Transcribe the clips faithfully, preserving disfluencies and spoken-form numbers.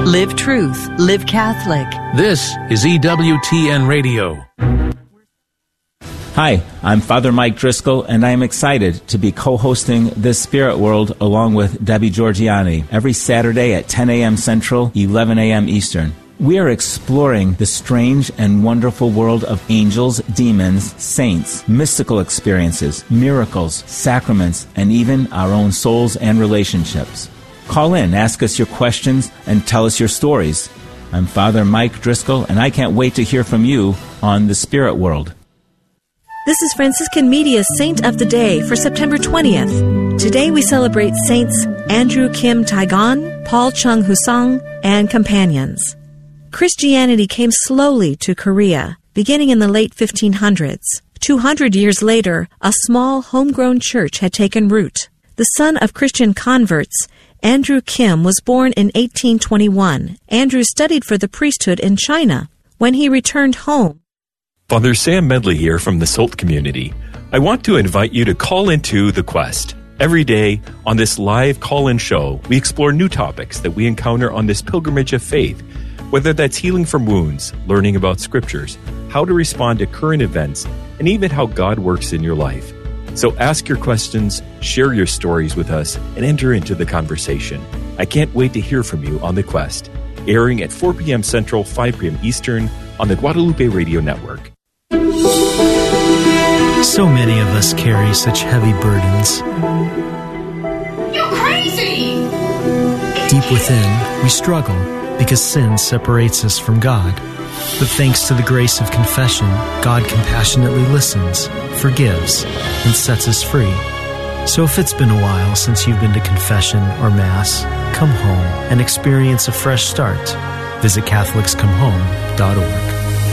Live truth. Live Catholic. This is E W T N Radio. Hi, I'm Father Mike Driscoll, and I am excited to be co-hosting This Spirit World along with Debbie Georgiani every Saturday at ten a.m. Central, eleven a.m. Eastern. We are exploring the strange and wonderful world of angels, demons, saints, mystical experiences, miracles, sacraments, and even our own souls and relationships. Call in, ask us your questions, and tell us your stories. I'm Father Mike Driscoll, and I can't wait to hear from you on The Spirit World. This is Franciscan Media's Saint of the Day for September twentieth. Today we celebrate Saints Andrew Kim Taigon, Paul Chung Husang, and companions. Christianity came slowly to Korea, beginning in the late fifteen hundreds. Two hundred years later, a small homegrown church had taken root. The son of Christian converts, Andrew Kim was born in eighteen twenty-one. Andrew studied for the priesthood in China. When he returned home, Father Sam Medley here from the Salt community. I want to invite you to call into The Quest. Every day on this live call-in show, we explore new topics that we encounter on this pilgrimage of faith, whether that's healing from wounds, learning about scriptures, how to respond to current events, and even how God works in your life. So ask your questions, share your stories with us, and enter into the conversation. I can't wait to hear from you on The Quest, airing at four p.m. Central, five p.m. Eastern on the Guadalupe Radio Network. So many of us carry such heavy burdens. You're crazy! Deep within, we struggle because sin separates us from God. But thanks to the grace of confession, God compassionately listens, forgives, and sets us free. So if it's been a while since you've been to confession or Mass, come home and experience a fresh start. Visit Catholics Come Home dot org.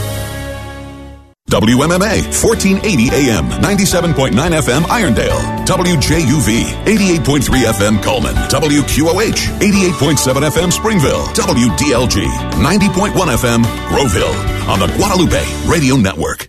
W M M A, fourteen eighty A M, ninety-seven point nine F M Irondale. W J U V, eighty-eight point three F M Coleman. W Q O H, eighty-eight point seven F M Springville. W D L G, ninety point one F M Groveville. On the Guadalupe Radio Network.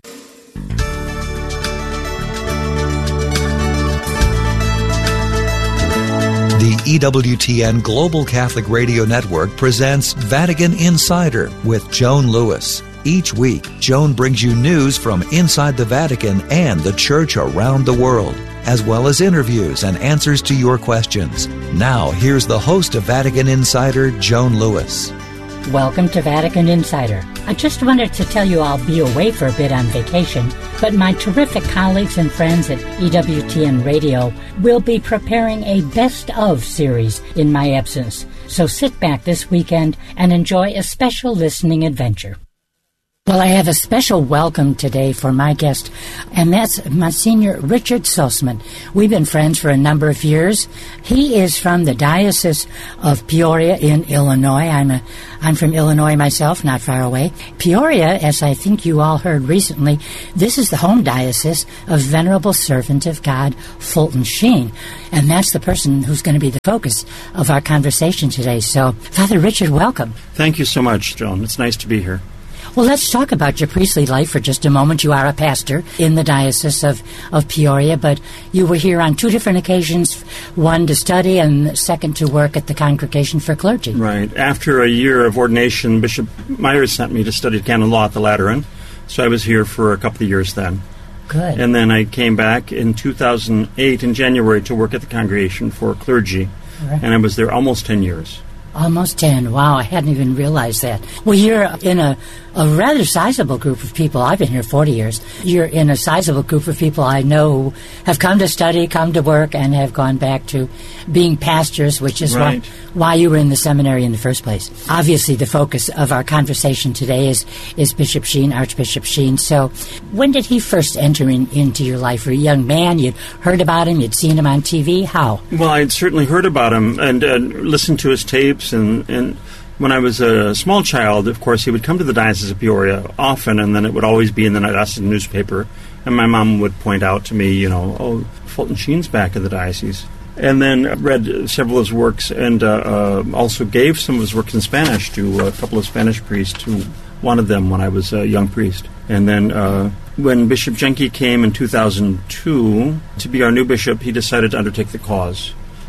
The E W T N Global Catholic Radio Network presents Vatican Insider with Joan Lewis. Each week, Joan brings you news from inside the Vatican and the Church around the world, as well as interviews and answers to your questions. Now, here's the host of Vatican Insider, Joan Lewis. Welcome to Vatican Insider. I just wanted to tell you I'll be away for a bit on vacation, but my terrific colleagues and friends at E W T N Radio will be preparing a best-of series in my absence. So sit back this weekend and enjoy a special listening adventure. Well, I have a special welcome today for my guest, and that's Monsignor Richard Sussman. We've been friends for a number of years. He is from the Diocese of Peoria in Illinois. I'm a, I'm from Illinois myself, not far away. Peoria, as I think you all heard recently, this is the home diocese of Venerable Servant of God, Fulton Sheen. And that's the person who's going to be the focus of our conversation today. So, Father Richard, welcome. Thank you so much, Joan. It's nice to be here. Well, let's talk about your priestly life for just a moment. You are a pastor in the Diocese of, of Peoria, but you were here on two different occasions, one to study and second to work at the Congregation for Clergy. Right. After a year of ordination, Bishop Myers sent me to study canon law at the Lateran, so I was here for a couple of years then. Good. And then I came back in two thousand eight in January to work at the Congregation for Clergy, right. And I was there almost ten years. Almost ten. Wow, I hadn't even realized that. Well, you're in a, a rather sizable group of people. I've been here forty years. You're in a sizable group of people I know who have come to study, come to work, and have gone back to being pastors, which is right. why, why you were in the seminary in the first place. Obviously, the focus of our conversation today is, is Bishop Sheen, Archbishop Sheen. So when did he first enter in, into your life? Were you a young man? You'd heard about him? You'd seen him on T V? How? Well, I'd certainly heard about him and uh, listened to his tapes. And, and when I was a small child, of course, he would come to the Diocese of Peoria often, and then it would always be in the diocesan newspaper. And my mom would point out to me, you know, oh, Fulton Sheen's back in the diocese. And then I read several of his works and uh, uh, also gave some of his works in Spanish to a couple of Spanish priests who wanted them when I was a young priest. And then uh, when Bishop Jenke came in two thousand two to be our new bishop, he decided to undertake the cause.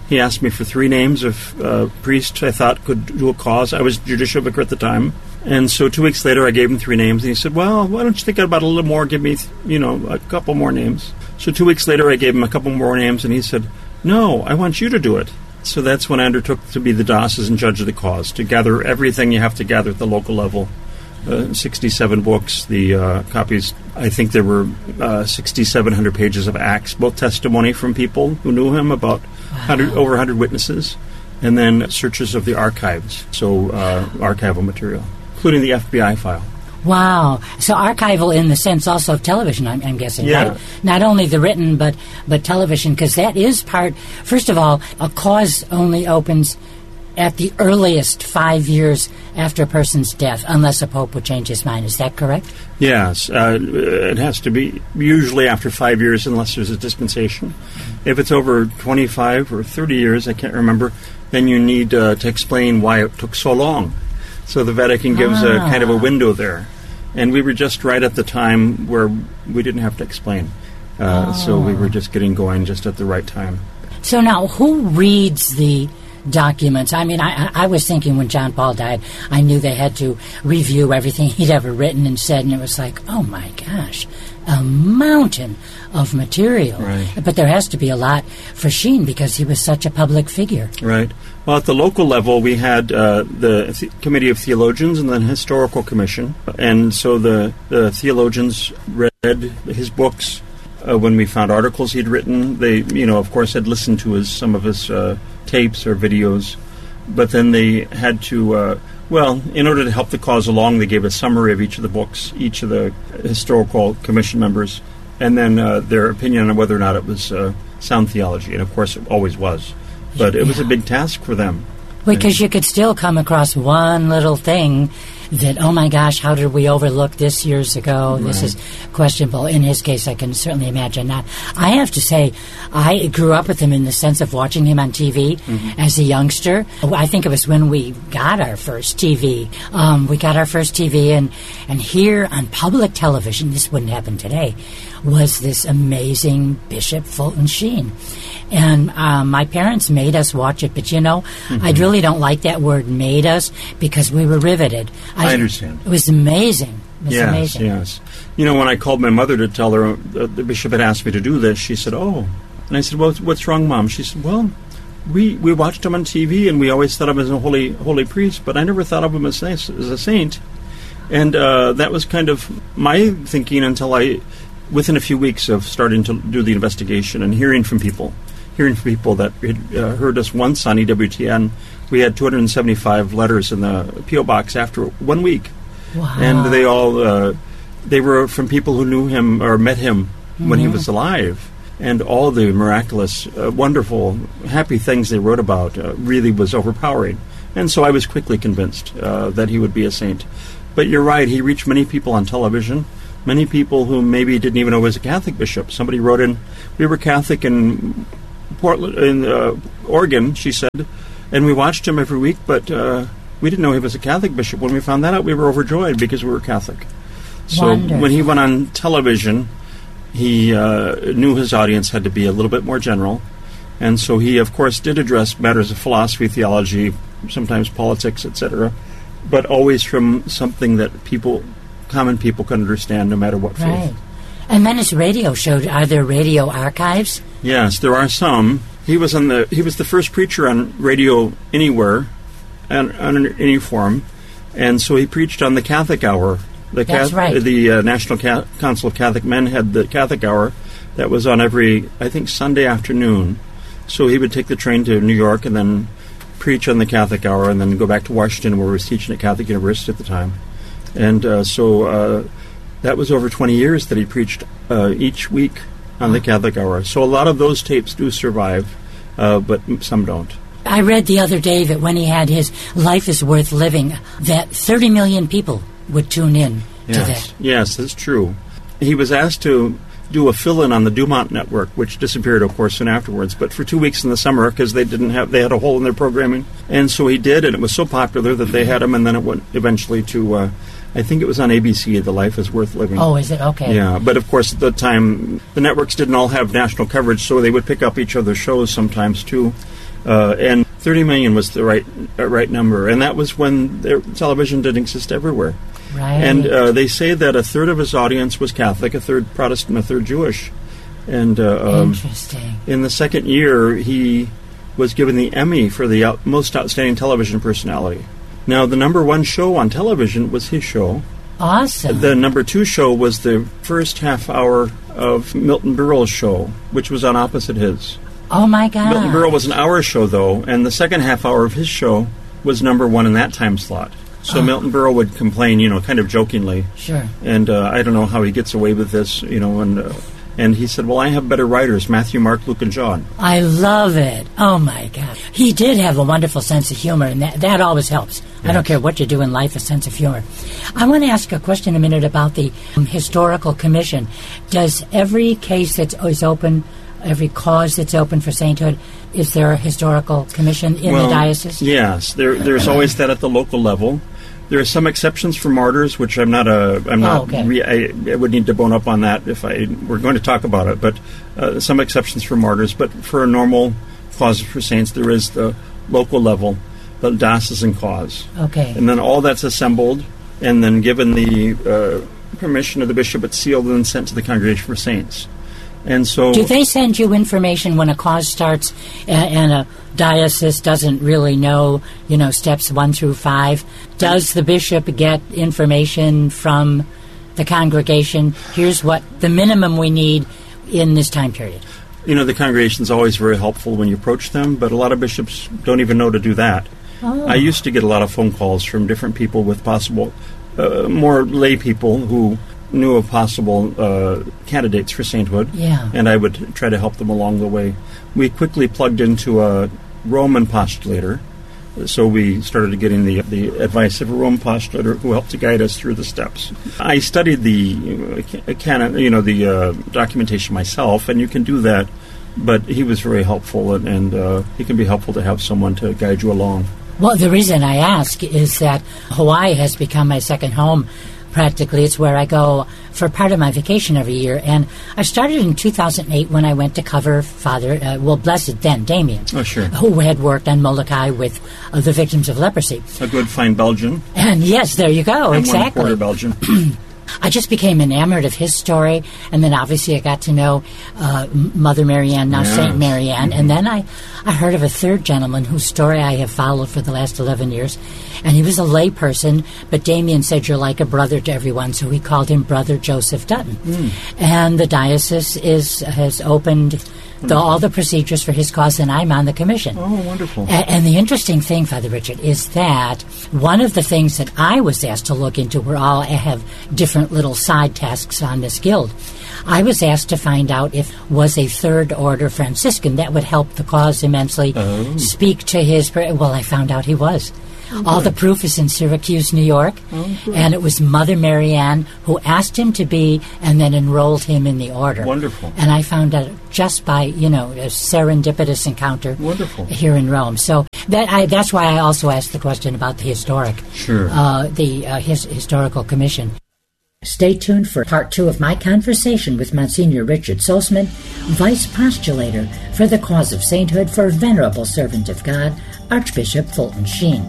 He asked me for three names of uh, priests I thought could do a cause. I was judicial vicar at the time. And so two weeks later, I gave him three names. And he said, well, why don't you think about it a little more? Give me, you know, a couple more names. So two weeks later, I gave him a couple more names. And he said, no, I want you to do it. So that's when I undertook to be the diocesan judge of the cause, to gather everything you have to gather at the local level. Uh, sixty-seven books, the uh, copies, I think there were uh, sixty-seven hundred pages of acts, both testimony from people who knew him, about wow. one hundred, over one hundred witnesses, and then searches of the archives, so uh, archival material, including the F B I file. Wow. So archival in the sense also of television, I'm, I'm guessing, yeah. right? Not only the written, but, but television, because that is part, first of all, a cause only opens at the earliest five years after a person's death, unless a pope would change his mind. Is that correct? Yes. Uh, it has to be usually after five years unless there's a dispensation. If it's over twenty-five or thirty years, I can't remember, then you need uh, to explain why it took so long. So the Vatican gives ah. a kind of a window there. And we were just right at the time where we didn't have to explain. Uh, oh. So we were just getting going just at the right time. So now, who reads the documents? I mean, I, I was thinking when John Paul died, I knew they had to review everything he'd ever written and said, and it was like, oh my gosh, a mountain of material. Right. But there has to be a lot for Sheen because he was such a public figure. Right. Well, at the local level, we had uh, the Th- Committee of Theologians and the Historical Commission. And so the, the theologians read his books. Uh, when we found articles he'd written, they, you know, of course, had listened to his some of his uh, tapes or videos. But then they had to, uh, well, in order to help the cause along, they gave a summary of each of the books, each of the Historical Commission members, and then uh, their opinion on whether or not it was uh, sound theology. And, of course, it always was. But it was a big task for them. Because you could still come across one little thing that, oh my gosh, how did we overlook this years ago? Right. This is questionable. In his case, I can certainly imagine that. I have to say, I grew up with him in the sense of watching him on T V mm-hmm. as a youngster. I think it was when we got our first T V. Um, we got our first T V, and, and here on public television, this wouldn't happen today, was this amazing Bishop Fulton Sheen. And um, my parents made us watch it, but you know, mm-hmm. I really don't like that word "made us" because we were riveted. I, I understand. It was amazing. It was yes, amazing. yes. You know, when I called my mother to tell her uh, the bishop had asked me to do this, she said, "Oh," and I said, "Well, what's wrong, Mom?" She said, "Well, we we watched him on T V, and we always thought of him as a holy holy priest, but I never thought of him as, as a saint." And uh, that was kind of my thinking until I, within a few weeks of starting to do the investigation and hearing from people. Hearing from people that had uh, heard us once on E W T N, we had two hundred seventy-five letters in the P O box after one week. Wow. And they all, uh, they were from people who knew him or met him mm-hmm. when he was alive. And all the miraculous, uh, wonderful, happy things they wrote about uh, really was overpowering. And so I was quickly convinced uh, that he would be a saint. But you're right, he reached many people on television, many people who maybe didn't even know he was a Catholic bishop. Somebody wrote in, we were Catholic in Portland, in uh, Oregon, she said, and we watched him every week, but uh, we didn't know he was a Catholic bishop. When we found that out, we were overjoyed because we were Catholic. So Wonderful. When he went on television, he uh, knew his audience had to be a little bit more general, and so he, of course, did address matters of philosophy, theology, sometimes politics, et cetera, but always from something that people, common people, could understand no matter what right. faith. And then his radio show. Are there radio archives? Yes, there are some. He was on the. He was the first preacher on Radio Anywhere, and on any form, and so he preached on the Catholic Hour. The That's Cath- right. The uh, National Ca- Council of Catholic Men had the Catholic Hour that was on every, I think, Sunday afternoon. So he would take the train to New York and then preach on the Catholic Hour, and then go back to Washington, where he was teaching at Catholic University at the time, and uh, so. Uh, That was over twenty years that he preached uh, each week on the Catholic Hour. So a lot of those tapes do survive, uh, but some don't. I read the other day that when he had his Life is Worth Living, that thirty million people would tune in yes. to that. Yes, that's true. He was asked to do a fill-in on the Dumont Network, which disappeared, of course, soon afterwards, but for two weeks in the summer because they didn't have they had a hole in their programming. And so he did, and it was so popular that they had him, and then it went eventually to... Uh, I think it was on A B C, The Life is Worth Living. Oh, is it? Okay. Yeah, but of course at the time, the networks didn't all have national coverage, so they would pick up each other's shows sometimes too. Uh, and thirty million was the right uh, right number, and that was when there, television didn't exist everywhere. Right. And uh, they say that a third of his audience was Catholic, a third Protestant, a third Jewish. And uh, um, Interesting. In the second year, he was given the Emmy for the out- most outstanding television personality. Now, the number one show on television was his show. Awesome. The number two show was the first half hour of Milton Berle's show, which was on opposite his. Oh, my God. Milton Berle was an hour show, though, and the second half hour of his show was number one in that time slot. So oh. Milton Berle would complain, you know, kind of jokingly. Sure. And uh, I don't know how he gets away with this, you know, and uh, and he said, well, I have better writers, Matthew, Mark, Luke, and John. I love it. Oh, my God. He did have a wonderful sense of humor, and that, that always helps. Yes. I don't care what you do in life, a sense of humor. I want to ask a question a minute about the um, Historical Commission. Does every case that is open, every cause that's open for sainthood, is there a Historical Commission in well, the diocese? Yes. There, there's always that at the local level. There are some exceptions for martyrs, which I'm not a. I'm not. Oh, okay. re, I, I would need to bone up on that if I were going to talk about it. But uh, some exceptions for martyrs. But for a normal cause for saints, there is the local level, the diocesan cause. Okay. And then all that's assembled, and then given the uh, permission of the bishop, it's sealed and sent to the Congregation for Saints. And so, do they send you information when a cause starts and, and a diocese doesn't really know, you know, steps one through five? Does the bishop get information from the congregation? Here's what the minimum we need in this time period. You know, the congregation's always very helpful when you approach them, but a lot of bishops don't even know to do that. Oh. I used to get a lot of phone calls from different people with possible, uh, more lay people who knew of possible uh, candidates for sainthood, yeah. and I would try to help them along the way. We quickly plugged into a Roman postulator, so we started getting the the advice of a Roman postulator who helped to guide us through the steps. I studied the uh, canon, you know, the uh, documentation myself, and you can do that, but he was very helpful, and, and uh, it can be helpful to have someone to guide you along. Well, the reason I ask is that Hawaii has become my second home. Practically, it's where I go for part of my vacation every year. And I started in two thousand eight when I went to cover Father, uh, well, blessed then, Damien, oh, sure. who had worked on Molokai with uh, the victims of leprosy. A good, fine Belgian. And yes, there you go, and exactly. one quarter Belgian. I just became enamored of his story, and then obviously I got to know uh, Mother Marianne, now yes. Saint Marianne, mm-hmm. and then I, I heard of a third gentleman whose story I have followed for the last eleven years, and he was a lay person, but Damien said, you're like a brother to everyone, so he called him Brother Joseph Dutton. Mm. And the diocese is has opened the, all the procedures for his cause, and I'm on the commission. Oh, wonderful. A- and the interesting thing, Father Richard, is that one of the things that I was asked to look into, we're all have different little side tasks on this guild. I was asked to find out if was a third order Franciscan that would help the cause immensely, oh. speak to his... Well, I found out he was. Oh, all the proof is in Syracuse, New York, oh, and it was Mother Marianne who asked him to be and then enrolled him in the order. Wonderful. And I found out just by, you know, a serendipitous encounter Wonderful. here in Rome. So that I, that's why I also asked the question about the historic, sure. uh, the uh, his, Historical Commission. Stay tuned for part two of my conversation with Monsignor Richard Soseman, Vice Postulator for the Cause of Sainthood for Venerable Servant of God, Archbishop Fulton Sheen.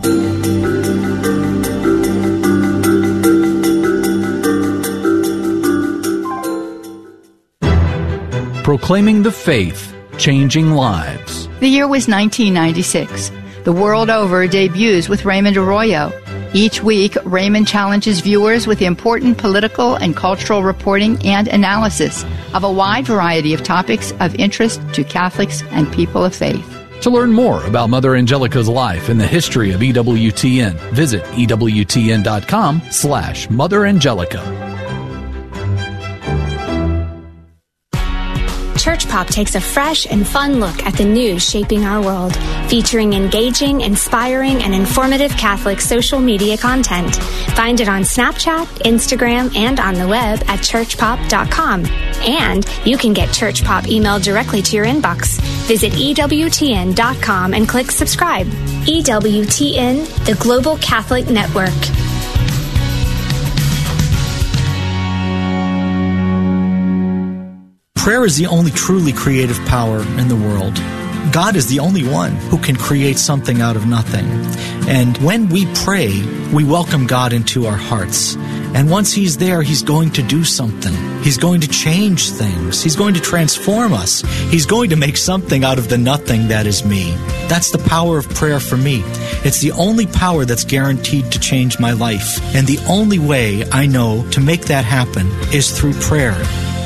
Proclaiming the faith, changing lives. The year was nineteen ninety-six. The world over debuts with Raymond Arroyo. Each week, Raymond challenges viewers with important political and cultural reporting and analysis of a wide variety of topics of interest to Catholics and people of faith. To learn more about Mother Angelica's life and the history of E W T N, visit ewtn.com slash Mother Angelica. Church Pop takes a fresh and fun look at the news shaping our world, featuring engaging, inspiring, and informative Catholic social media content. Find it on Snapchat, Instagram, and on the web at church pop dot com. And you can get Church Pop emailed directly to your inbox. Visit E W T N dot com and click subscribe. E W T N, the Global Catholic Network. Prayer is the only truly creative power in the world. God is the only one who can create something out of nothing. And when we pray, we welcome God into our hearts. And once He's there, He's going to do something. He's going to change things. He's going to transform us. He's going to make something out of the nothing that is me. That's the power of prayer for me. It's the only power that's guaranteed to change my life. And the only way I know to make that happen is through prayer.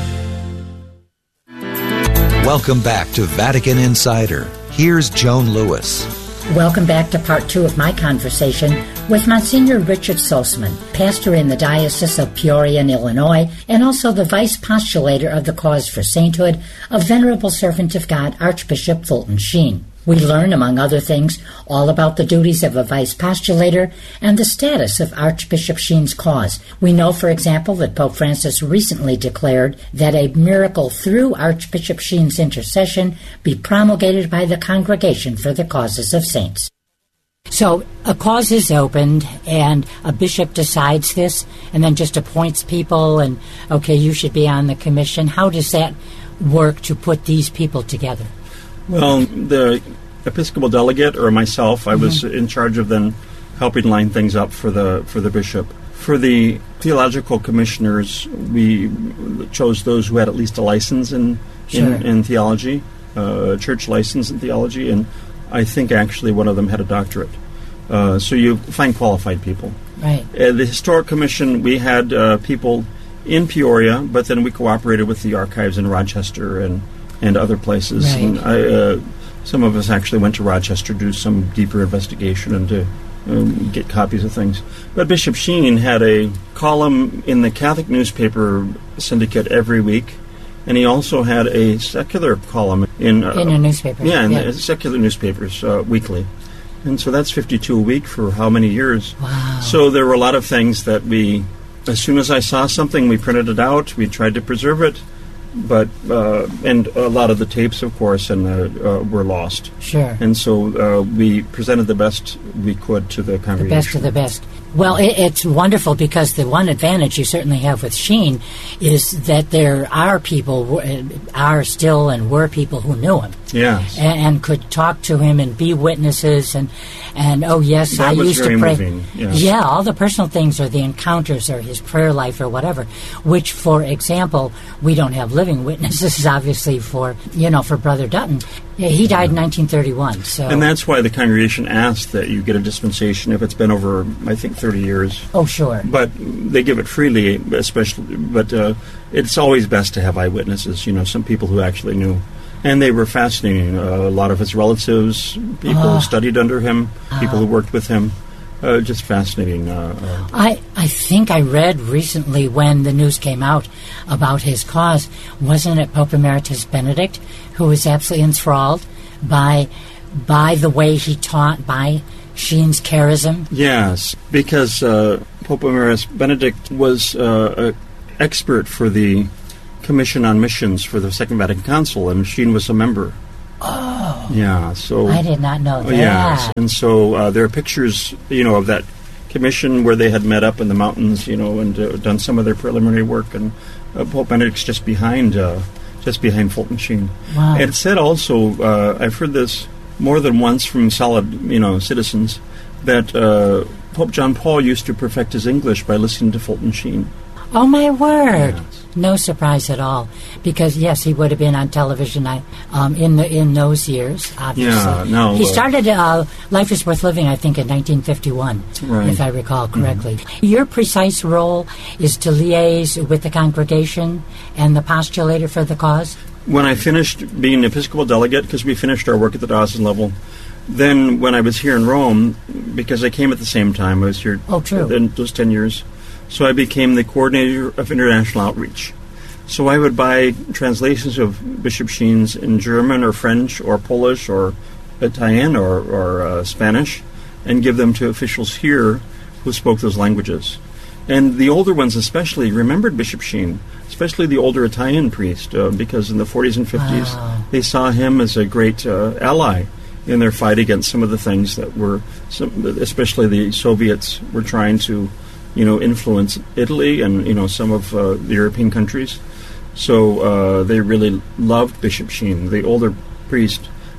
Welcome back to Vatican Insider. Here's Joan Lewis. Welcome back to part two of my conversation with Monsignor Richard Sussman, pastor in the Diocese of Peoria in Illinois, and also the vice postulator of the Cause for Sainthood of Venerable Servant of God, Archbishop Fulton Sheen. We learn, among other things, all about the duties of a vice postulator and the status of Archbishop Sheen's cause. We know, for example, that Pope Francis recently declared that a miracle through Archbishop Sheen's intercession be promulgated by the Congregation for the Causes of Saints. So a cause is opened, and a bishop decides this, and then just appoints people, and, okay, you should be on the commission. How does that work to put these people together? Well, the Episcopal delegate, or myself, I mm-hmm. was in charge of then helping line things up for the for the bishop. For the theological commissioners, we chose those who had at least a license in sure. in, in theology, uh, church license in theology, and I think actually one of them had a doctorate. Uh, so you find qualified people. Right. Uh, the Historic Commission, we had uh, people in Peoria, but then we cooperated with the archives in Rochester and and other places. Right. And I, uh, some of us actually went to Rochester to do some deeper investigation and to um, get copies of things. But Bishop Sheen had a column in the Catholic newspaper syndicate every week, and he also had a secular column in... Uh, in a newspaper. Yeah, in yeah. the secular newspapers uh, weekly. And so that's fifty-two a week for how many years? Wow. So there were a lot of things that we... As soon as I saw something, we printed it out, we tried to preserve it, but uh, and a lot of the tapes, of course, and uh, uh, were lost. Sure. And so uh, we presented the best we could to the congregation. The best of the best. Well, it, it's wonderful because the one advantage you certainly have with Sheen is that there are people, are still and were people who knew him. Yes. And, and could talk to him and be witnesses and, and oh, yes, that I was used very to pray. Moving. Yes. Yeah, all the personal things or the encounters or his prayer life or whatever, which, for example, we don't have living witnesses, obviously, for, you know, for Brother Dutton. He died in nineteen thirty-one. So. And that's why the congregation asked that you get a dispensation if it's been over, I think, thirty years. Oh, sure. But they give it freely, especially. But uh, it's always best to have eyewitnesses, you know, some people who actually knew. And they were fascinating. Uh, a lot of his relatives, people oh. who studied under him, people oh. who worked with him. Uh, just fascinating. Uh, uh, I, I think I read recently when the news came out about his cause, wasn't it Pope Emeritus Benedict who was absolutely enthralled by by the way he taught, by Sheen's charism? Yes, because uh, Pope Emeritus Benedict was uh, an expert for the Commission on Missions for the Second Vatican Council, and Sheen was a member. Oh. Yeah, so... I did not know that. Yes, and so uh, there are pictures, you know, of that commission where they had met up in the mountains, you know, and uh, done some of their preliminary work, and uh, Pope Benedict's just behind, uh, just behind Fulton Sheen. Wow. And it said also, uh, I've heard this more than once from solid, you know, citizens, that uh, Pope John Paul used to perfect his English by listening to Fulton Sheen. Oh, my word. Yes. No surprise at all, because yes, he would have been on television um, in the in those years. Obviously, yeah, no. He uh, started uh, Life is Worth Living, I think, in nineteen fifty-one, right. if I recall correctly. Mm-hmm. Your precise role is to liaise with the congregation and the postulator for the cause. When I finished being Episcopal delegate, because we finished our work at the diocesan level, then when I was here in Rome, because I came at the same time, I was here. Oh, true. In those ten years. So I became the coordinator of international outreach. So I would buy translations of Bishop Sheen's in German or French or Polish or Italian or, or uh, Spanish and give them to officials here who spoke those languages. And the older ones especially remembered Bishop Sheen, especially the older Italian priest, uh, because in the forties and fifties wow. they saw him as a great uh, ally in their fight against some of the things that were, some, especially the Soviets were trying to you know, influence Italy and, you know, some of uh, the European countries. So uh, they really loved Bishop Sheen, the older priest.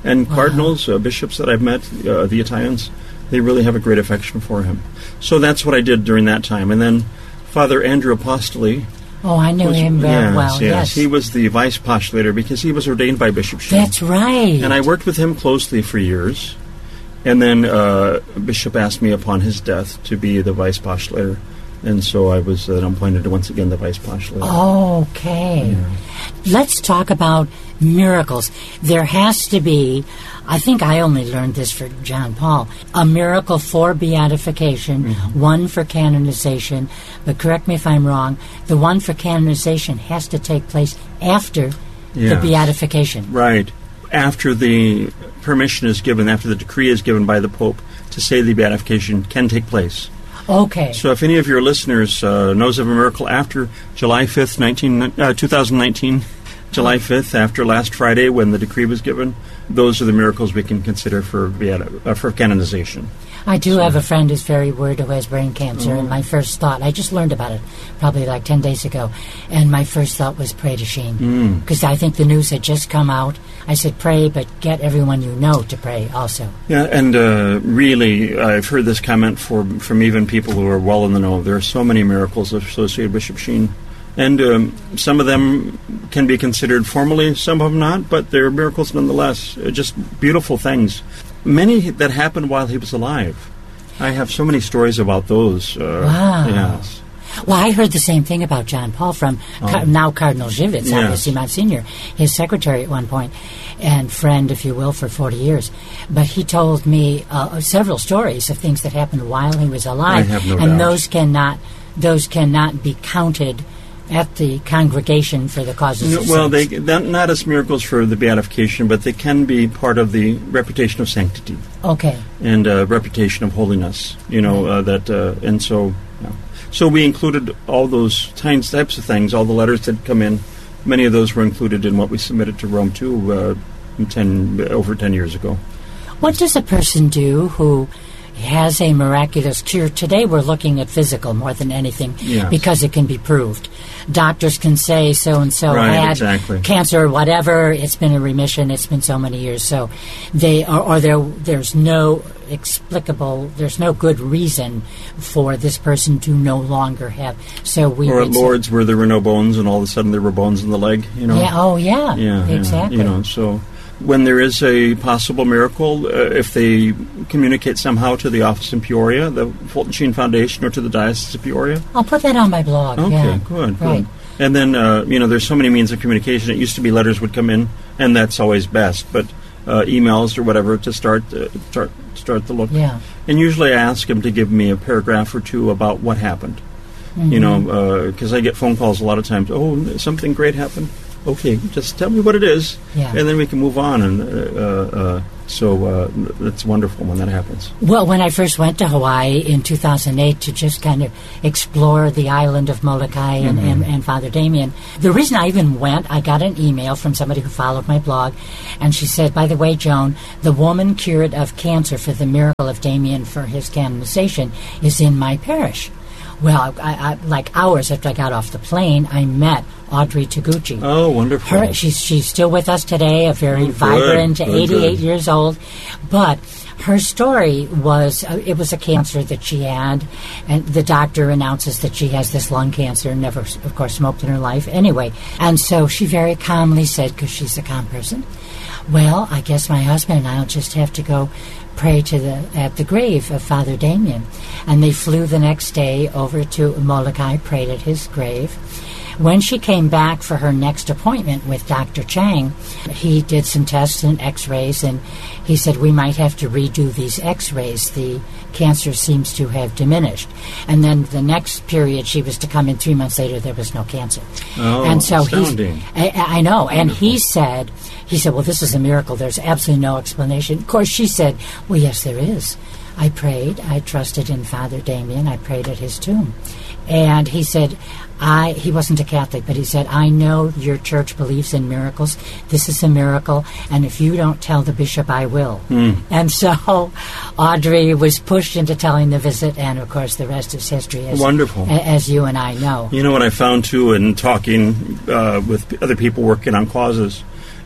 And Wow. cardinals, uh, bishops that I've met, uh, the Italians, they really have a great affection for him. So that's what I did during that time. And then Father Andrew Apostoli. Oh, I knew was- him very yes, well, yes. He was the vice postulator because he was ordained by Bishop Sheen. That's right. And I worked with him closely for years. And then uh, Bishop asked me upon his death to be the vice postulator. And so I was uh, appointed once again the vice postulator. Okay. Yeah. Let's talk about miracles. There has to be, I think I only learned this for John Paul, a miracle for beatification, Mm-hmm. one for canonization, but correct me if I'm wrong, the one for canonization has to take place after the Yes. beatification. Right. After the permission is given, after the decree is given by the Pope to say the beatification can take place. Okay. So if any of your listeners uh, knows of a miracle after July fifth, nineteen, uh, twenty nineteen, July fifth, after last Friday when the decree was given, those are the miracles we can consider for beati- uh, for canonization. I do have a friend who's very worried who has brain cancer, Oh. and my first thought, I just learned about it probably like ten days ago, and my first thought was pray to Sheen. Mm. Because I think the news had just come out. I said pray, but get everyone you know to pray also. Yeah, and uh, really, I've heard this comment for, from even people who are well in the know. There are so many miracles associated with Bishop Sheen. And um, some of them can be considered formally, some of them not, but they're miracles nonetheless. Uh, just beautiful things. Many that happened while he was alive. I have so many stories about those. Uh, Wow. Yes. Well, I heard the same thing about John Paul from Oh. Car- now Cardinal Živec, Yes. obviously Monsignor, his secretary at one point, and friend, if you will, for forty years. But he told me uh, several stories of things that happened while he was alive, I have no and doubt. those cannot those cannot be counted at the congregation for the causes No, of well, they saints. not, not as miracles for the beatification, but they can be part of the reputation of sanctity Okay. and uh, reputation of holiness. You know uh, that, uh, and so, yeah. so we included all those kinds, types of things. All the letters that come in, many of those were included in what we submitted to Rome too, uh, ten over ten years ago. What does a person do who has a miraculous cure? Today we're looking at physical more than anything Yes. because it can be proved. Doctors can say so-and-so Right, had exactly. cancer or whatever, it's been in remission, it's been so many years. So they or, or there there's no explicable, there's no good reason for this person to no longer have. So we or at would say- Lourdes where there were no bones, and all of a sudden there were bones in the leg. You know. Yeah, oh yeah, Yeah, yeah, exactly. you know, so when there is a possible miracle, uh, if they communicate somehow to the office in Peoria, the Fulton Sheen Foundation, or to the Diocese of Peoria. I'll put that on my blog. Okay, yeah. good, good. Right. And then, uh, you know, there's so many means of communication. It used to be letters would come in, and that's always best, but uh, emails or whatever to start uh, start start the look. Yeah. And usually I ask them to give me a paragraph or two about what happened. You know, because I get phone calls a lot of times. Oh, something great happened. Okay, just tell me what it is, Yeah. and then we can move on. And uh, uh, so uh, it's wonderful when that happens. Well, when I first went to Hawaii in two thousand eight to just kind of explore the island of Molokai and, Mhm. and, and Father Damien, the reason I even went, I got an email from somebody who followed my blog, and she said, by the way, Joan, the woman cured of cancer for the miracle of Damien for his canonization is in my parish. Well, I, I, like hours after I got off the plane, I met Audrey Taguchi. Oh, wonderful. Her, she's she's still with us today, a very Oh, good, vibrant, good, eighty-eight good. years old. But her story was, uh, it was a cancer that she had, and the doctor announces that she has this lung cancer, never, of course, smoked in her life anyway. And so she very calmly said, because she's a calm person, well, I guess my husband and I'll just have to go pray to the at the grave of Father Damien. And they flew the next day over to Molokai, prayed at his grave. When she came back for her next appointment with Doctor Chang, he did some tests and x-rays, and he said, we might have to redo these x-rays. The cancer seems to have diminished. And then the next period she was to come in three months later, there was no cancer. Oh, and so he's, astounding. I, I know, and he said, he said, well, this is a miracle. There's absolutely no explanation. Of course, she said, well, yes, there is. I prayed. I trusted in Father Damien. I prayed at his tomb. And he said, I, he wasn't a Catholic, but he said, I know your church believes in miracles. This is a miracle, and if you don't tell the bishop, I will. Hmm. And so Audrey was pushed into telling the visit, and of course the rest is history, as, Wonderful. a- as you and I know. You know what I found too in talking uh, with other people working on causes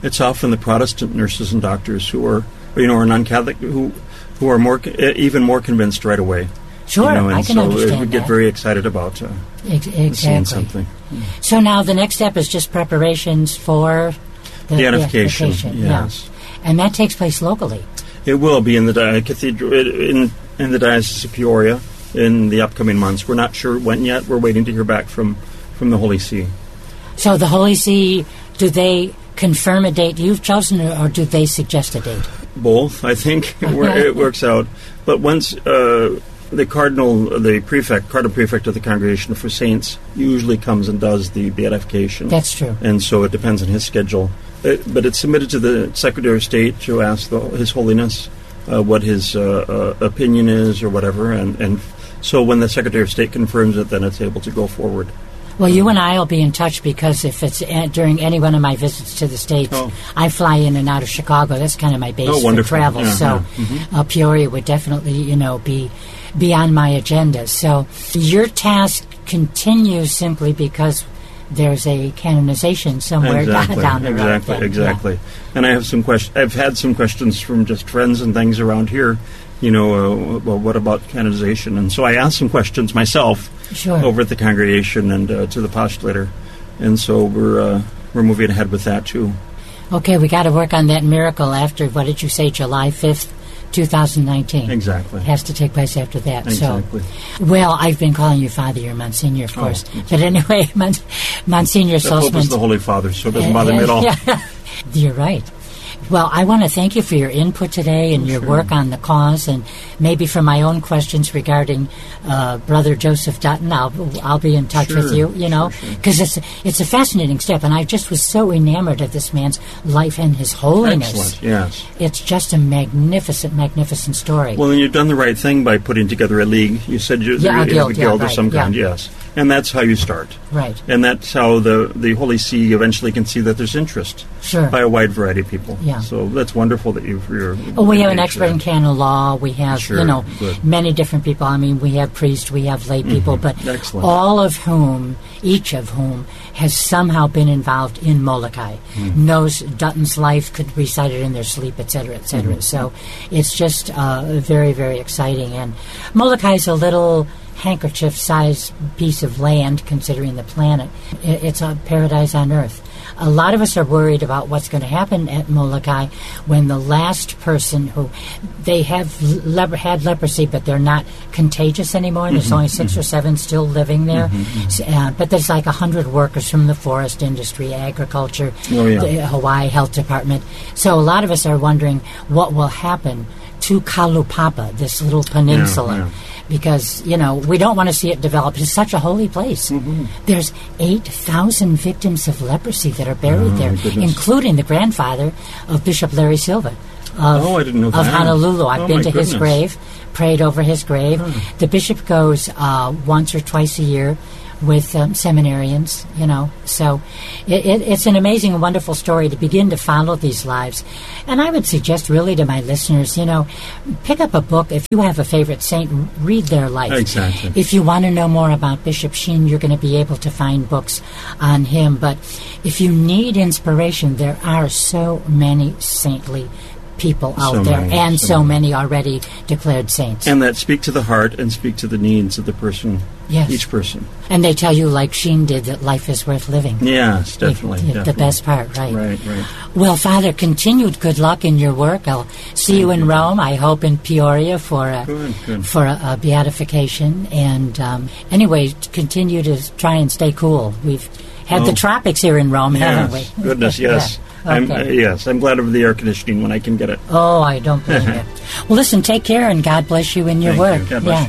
It's often the Protestant nurses and doctors who are, you know, are non-Catholic who who are more even more convinced right away. Sure, you know, and I can so understand we get that. very excited about uh, Ex- exactly. seeing something. So now the next step is just preparations for the Beatification, beatification. yes. Yeah. And that takes place locally. It will be in the di- cathedral in in the Diocese of Peoria in the upcoming months. We're not sure when yet. We're waiting to hear back from, from the Holy See. So the Holy See, do they confirm a date you've chosen, or, or do they suggest a date? Both, I think. It works out. But once uh, the cardinal, the prefect, cardinal prefect of the Congregation for Saints usually comes and does the beatification. That's true. And so it depends on his schedule. It, but it's submitted to the Secretary of State to ask the, His Holiness uh, what his uh, uh, opinion is or whatever. And, and so when the Secretary of State confirms it, then it's able to go forward. Well, you and I will be in touch, because if it's a- during any one of my visits to the States, Oh. I fly in and out of Chicago. That's kind of my base Oh, for wonderful. travel. Yeah, so yeah. Mhm. uh, Peoria would definitely, you know, be be on my agenda. So your task continues simply because there's a canonization somewhere exactly, down the road. exactly, then. exactly. Yeah. And I have some questions. I've had some questions from just friends and things around here. You know, uh, well, what about canonization? And so I asked some questions myself Sure. over at the congregation and uh, to the postulator. And so we're uh, we're moving ahead with that too. Okay, we got to work on that miracle after, what did you say, July fifth, twenty nineteen? Exactly. It has to take place after that. Exactly. So, well, I've been calling you Father, you're Monsignor, of Oh, course. yes. But anyway, Mon- Monsignor The Pope is Salzman. the Holy Father, so it doesn't bother me at all. Yeah. You're right. Well, I want to thank you for your input today and your Sure. work on the cause, and maybe for my own questions regarding uh, Brother Joseph Dutton, I'll I'll be in touch Sure. with you. You know, because it's it's a fascinating step, and I just was so enamored of this man's life and his holiness. Excellent, yes. It's just a magnificent, magnificent story. Well, then you've done the right thing by putting together a league. You said you, Yeah, a you guild, have a yeah, guild of right, some yeah. kind, yes. And that's how you start. Right. And that's how the, the Holy See eventually can see that there's interest Sure. by a wide variety of people. Yeah. So that's wonderful that you've, you're... Oh, we have an engaged expert in with canon law. We have, Sure, you know, good. many different people. I mean, we have priests, we have lay people, Mhm, but excellent. all of whom, each of whom, has somehow been involved in Molokai, Mhm. knows Dutton's life, could recite it in their sleep, et cetera, et cetera. Mhm. So it's just uh, very, very exciting. And Molokai is a little handkerchief-sized piece of land, considering the planet. I- It's a paradise on earth. A lot of us are worried about what's going to happen at Molokai when the last person who they have le- had leprosy, but they're not contagious anymore. There's Mhm, only six or seven still living there, Mhm, mhm. S- uh, but there's like a hundred workers from the forest industry, agriculture, Oh, yeah. the Hawaii Health Department. So a lot of us are wondering what will happen to Kalupapa, this little peninsula. yeah. Because, you know, we don't want to see it develop. It's such a holy place. Mm-hmm. There's eight thousand victims of leprosy that are buried Oh, there, my goodness. including the grandfather of Bishop Larry Silva of, Oh, I didn't know of that. Honolulu. I've Oh, been my to his goodness. grave, prayed over his grave. The bishop goes uh, once or twice a year with um, seminarians, you know. So it, it, it's an amazing and wonderful story to begin to follow these lives. And I would suggest really to my listeners, you know, pick up a book. If you have a favorite saint, read their life. Exactly. If you want to know more about Bishop Sheen, you're going to be able to find books on him. But if you need inspiration, there are so many saintly people out So there, many, and so so many already declared saints. And that speak to the heart and speak to the needs of the person, Yes. each person. And they tell you, like Sheen did, that life is worth living. Yes, definitely. It- it- definitely. The best part, right? Right, right. Well, Father, continued good luck in your work. I'll see you in Rome. I hope in Peoria for a, Good, good. for a, a beatification. And um, anyway, continue to try and stay cool. We've had Oh. the tropics here in Rome, haven't we? Yes, goodness, yes. Yeah. I'm, uh, Okay. yes, I'm glad of the air conditioning when I can get it. Oh, I don't blame you. Well, listen, take care, and God bless you in your Thank work. you. God bless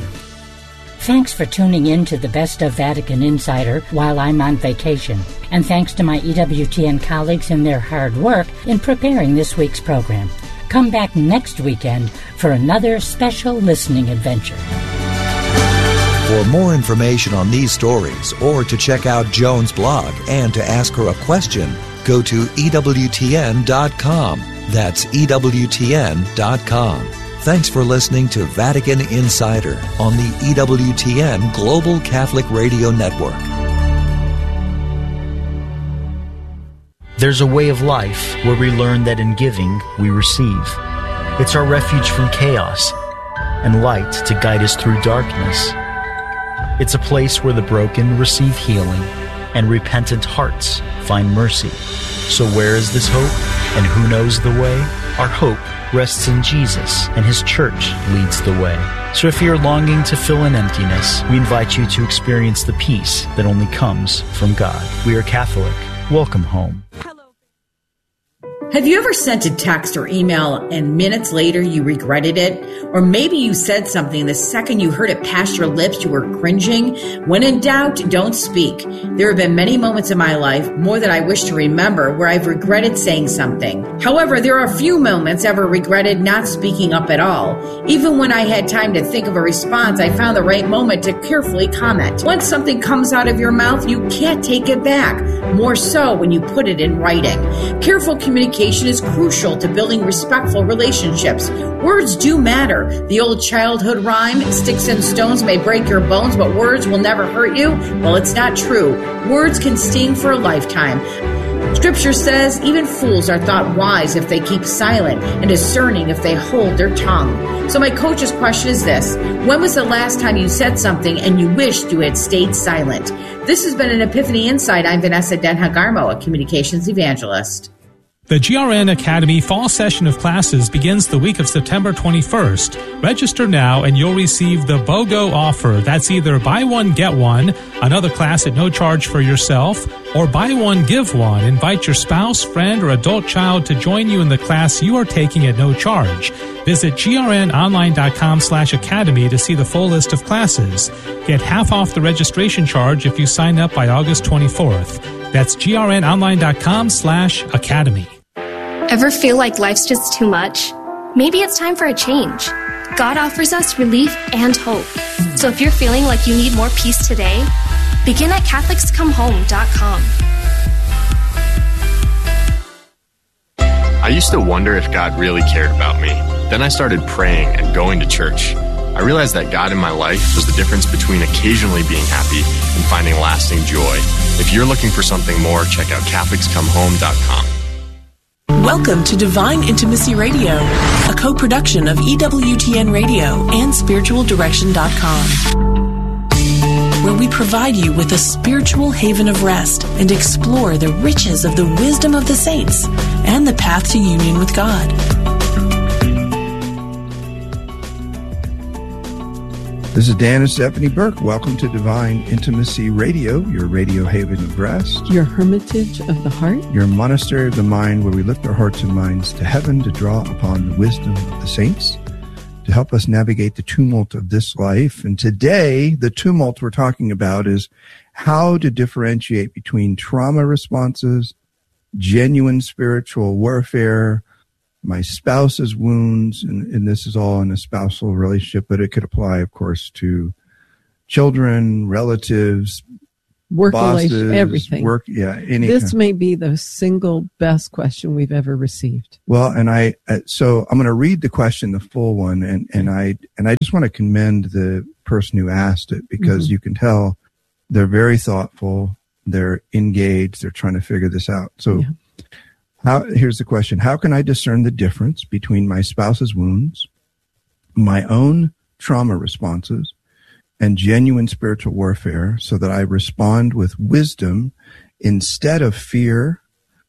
yeah. you. Thanks for tuning in to the Best of Vatican Insider while I'm on vacation. And thanks to my E W T N colleagues and their hard work in preparing this week's program. Come back next weekend for another special listening adventure. For more information on these stories or to check out Joan's blog and to ask her a question, go to E W T N dot com. That's E W T N dot com. Thanks for listening to Vatican Insider on the E W T N Global Catholic Radio Network. There's a way of life where we learn that in giving, we receive. It's our refuge from chaos and light to guide us through darkness. It's a place where the broken receive healing and repentant hearts find mercy. So where is this hope, and who knows the way? Our hope rests in Jesus, and His church leads the way. So if you're longing to fill an emptiness, we invite you to experience the peace that only comes from God. We are Catholic. Welcome home. Have you ever sent a text or email and minutes later you regretted it? Or maybe you said something the second you heard it pass your lips, you were cringing? When in doubt, don't speak. There have been many moments in my life, more than I wish to remember, where I've regretted saying something. However, there are few moments ever regretted not speaking up at all. Even when I had time to think of a response, I found the right moment to carefully comment. Once something comes out of your mouth, you can't take it back. More so when you put it in writing. Careful communication is crucial to building respectful relationships. Words do matter. The old childhood rhyme, sticks and stones may break your bones, but words will never hurt you. Well, it's not true. Words can sting for a lifetime. Scripture says even fools are thought wise if they keep silent, and discerning if they hold their tongue. So my coach's question is this: when was the last time you said something and you wished you had stayed silent? This has been an Epiphany Insight. I'm Vanessa Denhagarmo, a communications evangelist. The G R N Academy fall session of classes begins the week of September twenty-first. Register now and you'll receive the BOGO offer. That's either buy one, get one, another class at no charge for yourself, or buy one, give one. Invite your spouse, friend, or adult child to join you in the class you are taking at no charge. Visit grnonline.com slash academy to see the full list of classes. Get half off the registration charge if you sign up by August twenty-fourth. That's grnonline.com slash academy. Ever feel like life's just too much? Maybe it's time for a change. God offers us relief and hope. So if you're feeling like you need more peace today, begin at catholics come home dot com. I used to wonder if God really cared about me. Then I started praying and going to church. I realized that God in my life was the difference between occasionally being happy and finding lasting joy. If you're looking for something more, check out catholics come home dot com. Welcome to Divine Intimacy Radio, a co-production of E W T N Radio and spiritual direction dot com, where we provide you with a spiritual haven of rest and explore the riches of the wisdom of the saints and the path to union with God. This is Dan and Stephanie Burke. Welcome to Divine Intimacy Radio, your radio haven of rest. Your hermitage of the heart. Your monastery of the mind, where we lift our hearts and minds to heaven to draw upon the wisdom of the saints to help us navigate the tumult of this life. And today, the tumult we're talking about is how to differentiate between trauma responses, genuine spiritual warfare, my spouse's wounds, and, and this is all in a spousal relationship, but it could apply, of course, to children, relatives, work bosses, relation, everything. Work, yeah, any This kind. may be the single best question we've ever received. Well, and I, uh, so I'm going to read the question, the full one, and, and I, and I just want to commend the person who asked it, because mm-hmm. you can tell they're very thoughtful, they're engaged, they're trying to figure this out. So. Yeah. How, here's the question. How can I discern the difference between my spouse's wounds, my own trauma responses, and genuine spiritual warfare so that I respond with wisdom instead of fear,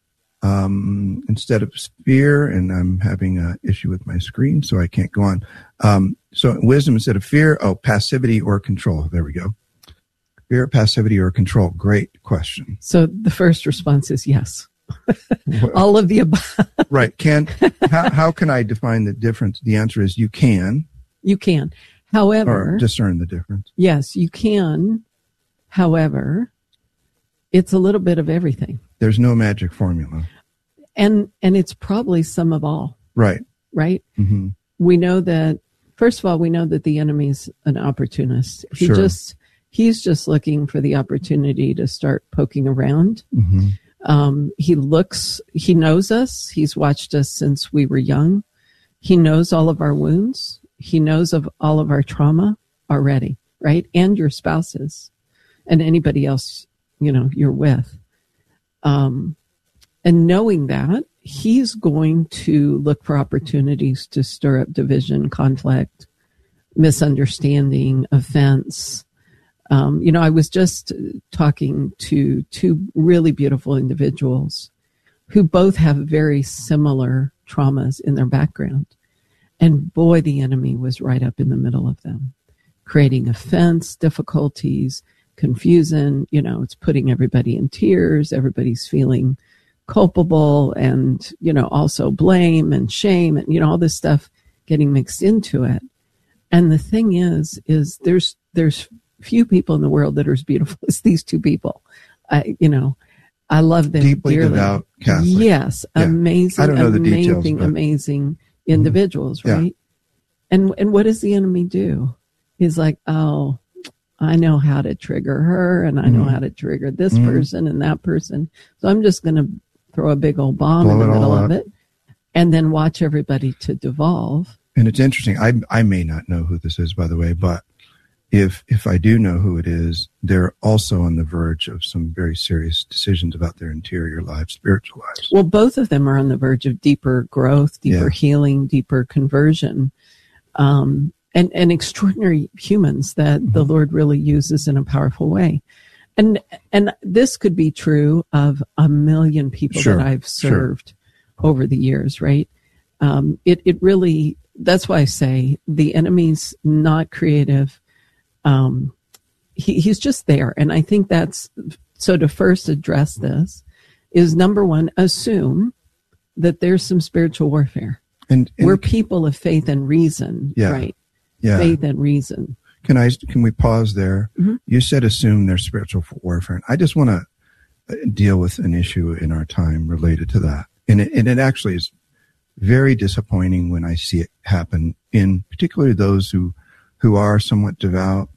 um, instead of fear, and I'm having an issue with my screen, so I can't go on. Um, so wisdom instead of fear, oh, passivity or control. There we go. Fear, passivity, or control. Great question. So the first response is yes. All of the above. Right. Can how, how can I define the difference? The answer is you can. You can. However, or discern the difference. Yes, you can. However, it's a little bit of everything. There's no magic formula. And and it's probably some of all. Right. Right? Mm-hmm. We know that, first of all, we know that the enemy's an opportunist. He sure. just he's just looking for the opportunity to start poking around. Mm-hmm. Um, he looks, he knows us. He's watched us since we were young. He knows all of our wounds. He knows of all of our trauma already, right? And your spouses and anybody else, you know, you're with. Um, And knowing that, he's going to look for opportunities to stir up division, conflict, misunderstanding, offense. Um, you know, I was just talking to two really beautiful individuals who both have very similar traumas in their background. And boy, the enemy was right up in the middle of them, creating offense, difficulties, confusion. You know, it's putting everybody in tears. Everybody's feeling culpable, and, you know, also blame and shame, and, you know, all this stuff getting mixed into it. And the thing is, is there's, there's few people in the world that are as beautiful as these two people. I, you know, I love them deeply dearly. Devout Catholic. Yes. Yeah. Amazing, I don't know amazing, the details, but... amazing individuals, Yeah. right? And, and what does the enemy do? He's like, oh, I know how to trigger her, and I know Mhm. how to trigger this Mhm. person and that person. So I'm just going to throw a big old bomb Blow in the it all middle of up. it, and then watch everybody to devolve. And it's interesting. I I may not know who this is, by the way, but if if I do know who it is, they're also on the verge of some very serious decisions about their interior lives, spiritual lives. Well, both of them are on the verge of deeper growth, deeper Yeah. healing, deeper conversion, um, and, and extraordinary humans that Mm-hmm. the Lord really uses in a powerful way. And and this could be true of a million people Sure, that I've sure. served over the years, right? Um, it, it really, that's why I say the enemy's not creative. Um, he, he's just there. And I think that's, so to first address this is, number one, assume that there's some spiritual warfare. And, and We're people of faith and reason, Yeah. right? Yeah. Faith and reason. Can I? Can we pause there? Mhm. You said assume there's spiritual warfare. And I just want to deal with an issue in our time related to that. And it, and it actually is very disappointing when I see it happen in particularly those who, who are somewhat devout.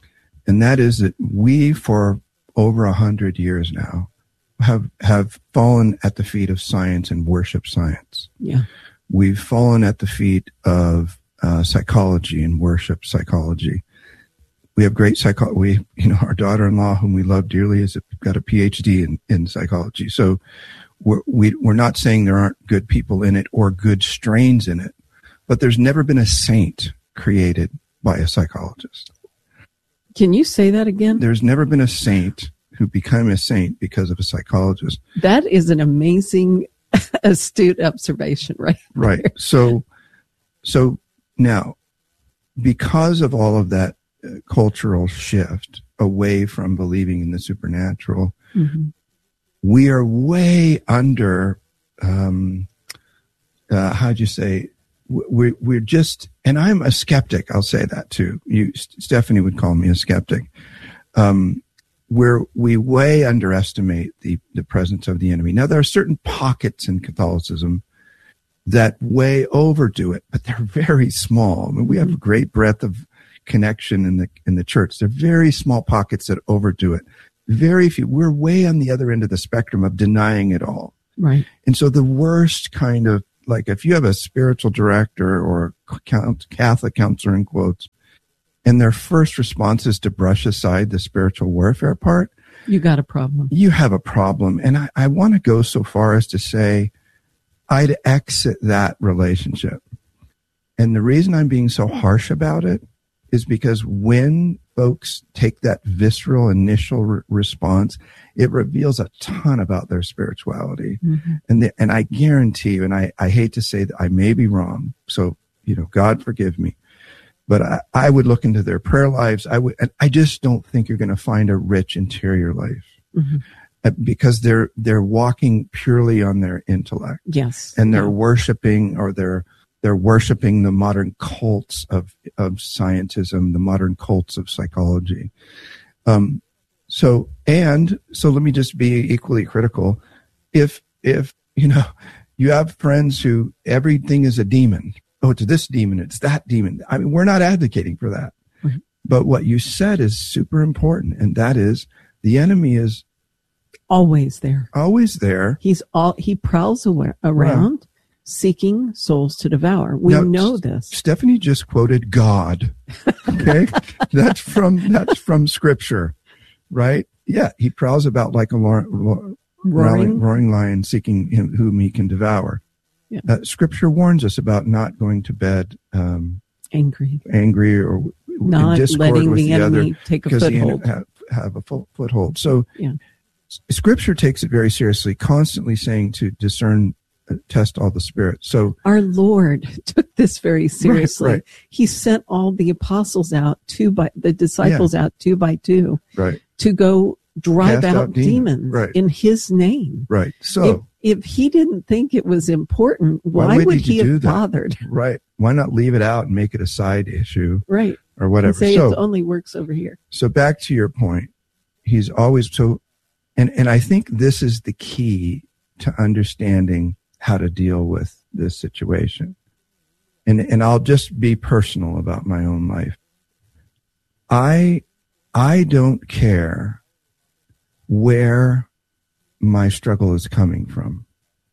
And that is that we, for over a hundred years now, have, have fallen at the feet of science and worship science. Yeah. We've fallen at the feet of uh, psychology and worship psychology. We have great psycho. We, you know, our daughter-in-law, whom we love dearly, has got a P H D in, in psychology. So we're, we, we're not saying there aren't good people in it or good strains in it, but there's never been a saint created by a psychologist. Can you say that again? There's never been a saint who became a saint because of a psychologist. That is an amazing, astute observation, right? Right. So, so now, because of all of that uh, cultural shift away from believing in the supernatural, Mm-hmm. we are way under, um, uh, how'd you say, we're, we're just, and I'm a skeptic. I'll say that too. You, Stephanie would call me a skeptic. Um, where we way underestimate the, the presence of the enemy. Now, there are certain pockets in Catholicism that way overdo it, but they're very small. I mean, we have a great breadth of connection in the, in the church. They're very small pockets that overdo it. Very few. We're way on the other end of the spectrum of denying it all. Right. And so the worst kind of, like, if you have a spiritual director or Catholic counselor in quotes, and their first response is to brush aside the spiritual warfare part, You got a problem. you have a problem. And I, I want to go so far as to say I'd exit that relationship. And the reason I'm being so harsh about it is because when folks take that visceral initial re- response, it reveals a ton about their spirituality. Mm-hmm. And the, and I guarantee you, and I, I hate to say that I may be wrong, so, you know, God forgive me, but I, I would look into their prayer lives. I would, and I just don't think you're going to find a rich interior life. Mm-hmm. Uh, because they're, they're walking purely on their intellect. Yes. And they're Yeah. worshiping, or they're, they're worshiping the modern cults of, of scientism, the modern cults of psychology. Um, so, and so let me just be equally critical. If, if, you know, you have friends who everything is a demon. Oh, it's this demon. It's that demon. I mean, we're not advocating for that, Right. but what you said is super important. And that is the enemy is Always there. always there. He's all, he prowls away, around seeking souls to devour. We Now, know this. Stephanie just quoted God. Okay. that's from, that's from scripture, right? Yeah. He prowls about like a, roaring, roaring lion seeking him whom he can devour. Yeah. Uh, scripture warns us about not going to bed um, angry, angry, or not in discord letting with the, the enemy other, take a because the foothold. enemy have, have a full foothold. So, yeah. s- Scripture takes it very seriously, constantly saying to discern, uh, test all the spirits. So, our Lord took this very seriously. Right, right. He sent all the apostles out two by the disciples Yeah. out two by two, right, to go drive Cast out, out demons. demons Right. in His name. right. So, if, if He didn't think it was important, why, would, would you He do have that? bothered? Right. Why not leave it out and make it a side issue, Right. or whatever? And say So, it only works over here. So back to your point, he's always so, and, and I think this is the key to understanding how to deal with this situation. And, and I'll just be personal about my own life. I, I don't care where my struggle is coming from.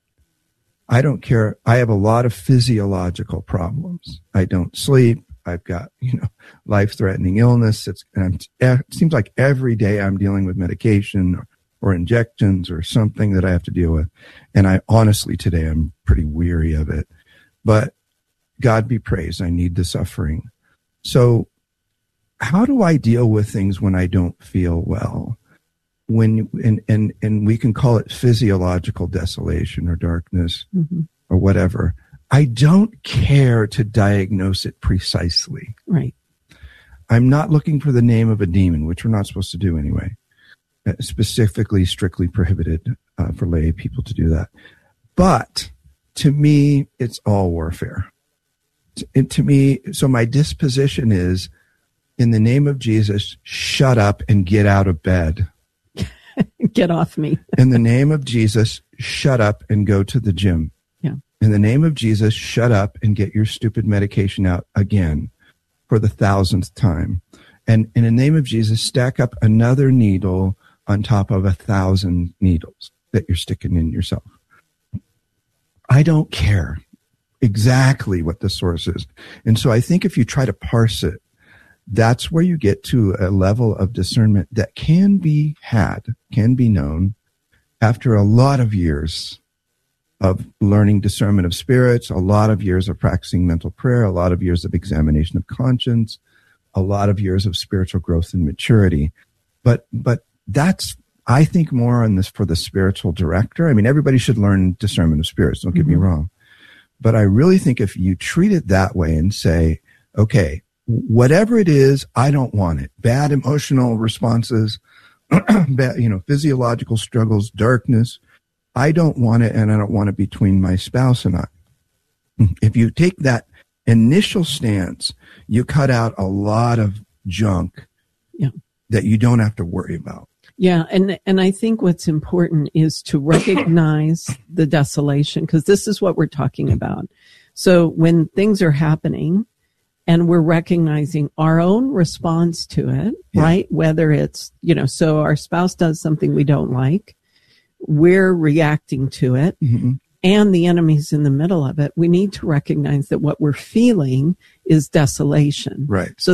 I don't care. I have a lot of physiological problems. I don't sleep. I've got, you know, life-threatening illness. It's, and I'm, it seems like every day I'm dealing with medication or, or injections or something that I have to deal with. And I honestly, today, I'm pretty weary of it. But God be praised, I need the suffering. So how do I deal with things when I don't feel well? When, and, and, and we can call it physiological desolation or darkness, mm-hmm. or whatever. I don't care to diagnose it precisely. Right. I'm not looking for the name of a demon, which we're not supposed to do anyway. Uh, specifically, strictly prohibited uh, for lay people to do that. But to me, it's all warfare. To, to me, so my disposition is, in the name of Jesus, shut up and get out of bed. Get off me. In the name of Jesus, shut up and go to the gym. Yeah. In the name of Jesus, shut up and get your stupid medication out again for the thousandth time. And in the name of Jesus, stack up another needle on top of a thousand needles that you're sticking in yourself. I don't care exactly what the source is. And so I think if you try to parse it, that's where you get to a level of discernment that can be had, can be known after a lot of years of learning discernment of spirits, a lot of years of practicing mental prayer, a lot of years of examination of conscience, a lot of years of spiritual growth and maturity. But, but that's, I think, more on this for the spiritual director. I mean, everybody should learn discernment of spirits. Don't get mm-hmm. me wrong. But I really think if you treat it that way and say, okay, whatever it is, I don't want it. Bad emotional responses, bad, you know, physiological struggles, darkness. I don't want it, and I don't want it between my spouse and I. If you take that initial stance, you cut out a lot of junk yeah. that you don't have to worry about. Yeah, and and I think what's important is to recognize the desolation, because this is what we're talking about. So when things are happening, and we're recognizing our own response to it, yeah. right? Whether it's, you know, so our spouse does something we don't like, we're reacting to it, mm-hmm. and the enemy's in the middle of it. We need to recognize that what we're feeling is desolation. Right. So